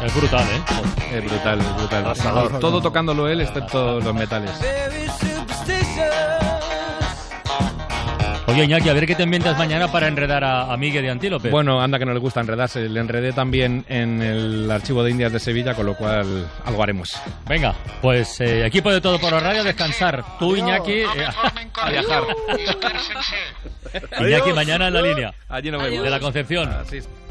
Es brutal, ¿eh? Es brutal, es brutal. Todo tocándolo él, excepto los metales. Oye, Iñaki, a ver qué te inventas mañana para enredar a Miguel de Antílope. Bueno, anda que no le gusta enredarse. Le enredé también en el Archivo de Indias de Sevilla, con lo cual algo haremos. Venga, pues equipo de Todo por la Radio, descansar. Tú, Iñaki, a viajar. Iñaki, mañana en la línea. Allí nos vemos. De la Concepción. Así es.